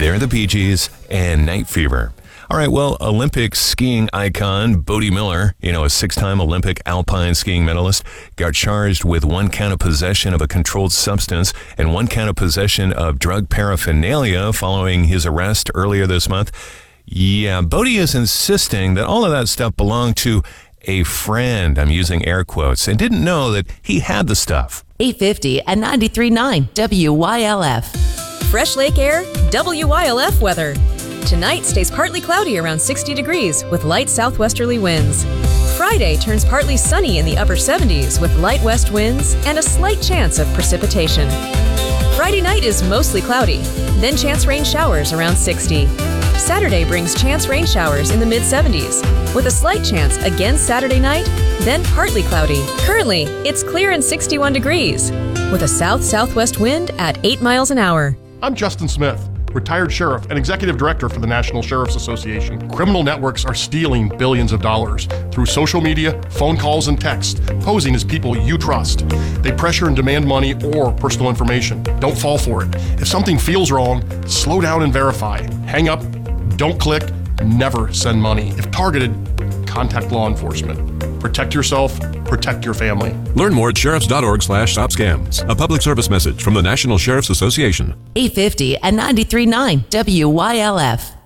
They're the Bee Gees and Night Fever. All right, well, Olympic skiing icon Bode Miller, a six-time Olympic alpine skiing medalist, got charged with one count of possession of a controlled substance and one count of possession of drug paraphernalia following his arrest earlier this month. Yeah, Bode is insisting that all of that stuff belonged to a friend, I'm using air quotes, and didn't know that he had the stuff. 850 and 93.9 WYLF. Fresh lake air, WYLF weather. Tonight stays partly cloudy around 60 degrees with light southwesterly winds. Friday turns partly sunny in the upper 70s with light west winds and a slight chance of precipitation. Friday night is mostly cloudy, then chance rain showers around 60. Saturday brings chance rain showers in the mid-70s, with a slight chance again Saturday night, then partly cloudy. Currently, it's clear and 61 degrees, with a south-southwest wind at 8 miles an hour. I'm Justin Smith, retired sheriff and executive director for the National Sheriff's Association. Criminal networks are stealing billions of dollars through social media, phone calls, and text, posing as people you trust. They pressure and demand money or personal information. Don't fall for it. If something feels wrong, slow down and verify. Hang up, don't click, never send money. If targeted, contact law enforcement. Protect yourself, protect your family. Learn more at sheriffs.org/stopscams. A public service message from the National Sheriff's Association. 850 and 93.9 WYLF.